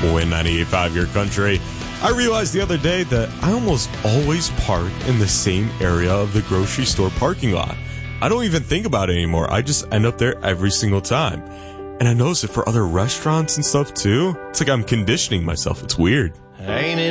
Win 98.5 Your Country. I realized the other day that I almost always park in the same area of the grocery store parking lot. I don't even think about it anymore. I just end up there every single time. And I notice it for other restaurants and stuff too. It's like I'm conditioning myself. It's weird. Ain't it